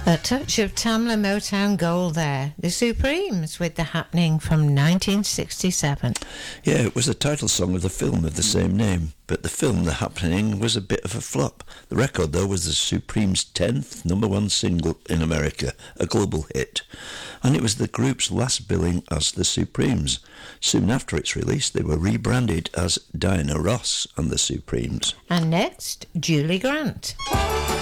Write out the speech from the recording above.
A touch of Tamla Motown gold there. The Supremes with The Happening from 1967. Yeah, it was the title song of the film of the same name, but the film, The Happening, was a bit of a flop. The record, though, was the Supremes' 10th #1 single in America, a global hit, and it was the group's last billing as the Supremes. Soon after its release, they were rebranded as Diana Ross and the Supremes. And next, Julie Grant.